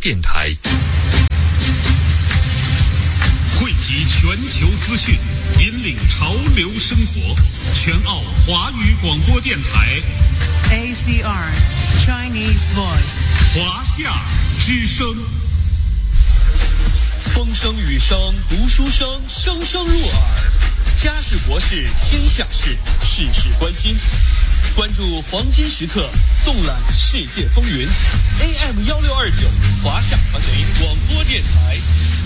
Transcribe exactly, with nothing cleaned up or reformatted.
电台， 汇集全球资讯，引领潮流生活。全澳华语广播电台 A C R Chinese Voice 华夏之声。 风声雨声读书声，声声入耳。家事国事天下事，事事关心。关注黄金时刻，纵览世界风云。A M 幺六二九华夏传媒广播电台，